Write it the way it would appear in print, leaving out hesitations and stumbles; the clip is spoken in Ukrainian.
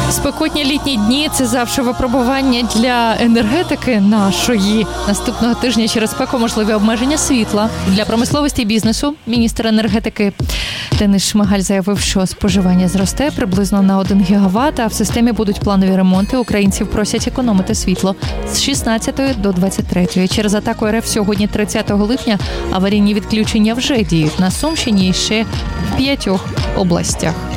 Спекотні літні дні – це завжди випробування для енергетики нашої. Наступного тижня через спеку можливі обмеження світла. Для промисловості і бізнесу міністр енергетики Денис Шмигаль заявив, що споживання зросте приблизно на 1 гігаватт, а в системі будуть планові ремонти. Українців просять економити світло з 16 до 23. Через атаку РФ сьогодні, 30 липня, аварійні відключення вже діють на Сумщині і ще в 5 областях.